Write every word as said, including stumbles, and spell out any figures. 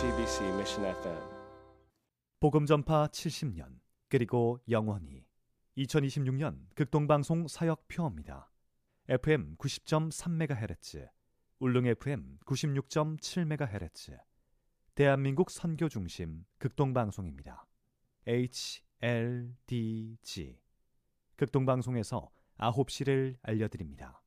씨비씨 Mission 에프엠 복음전파 칠십 년 그리고 영원히 이천이십육 년 극동방송 사역표입니다. 에프엠 구십 점 삼 메가헤르츠, 울릉 에프엠 구십육 점 칠 메가헤르츠, 대한민국 선교중심 극동방송입니다. 에이치엘디지 극동방송에서 아홉 시를 알려드립니다.